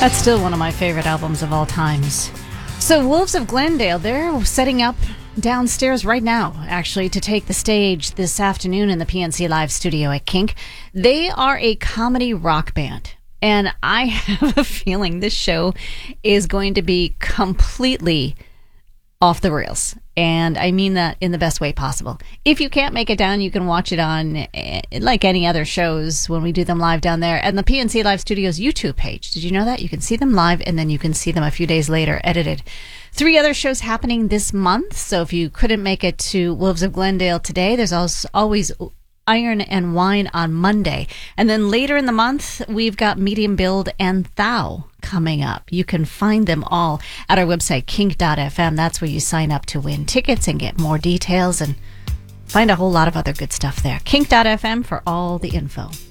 That's still one of my favorite albums of all times. So Wolves of Glendale, they're setting up downstairs right now, actually, to take the stage this afternoon in the PNC Live studio at Kink. They are a comedy rock band, and I have a feeling this show is going to be completely off the rails. And I mean that in the best way possible. If you can't make it down, you can watch it on, like any other shows, when we do them live down there, and the PNC Live Studios YouTube page. Did you know that? You can see them live, and then you can see them a few days later edited. 3 other shows happening this month, so if you couldn't make it to Wolves of Glendale today, there's also always Iron and Wine on Monday. And then later in the month, we've got Medium Build and Thou coming up. You can find them all at our website, kink.fm. That's where you sign up to win tickets and get more details and find a whole lot of other good stuff there. Kink.fm for all the info.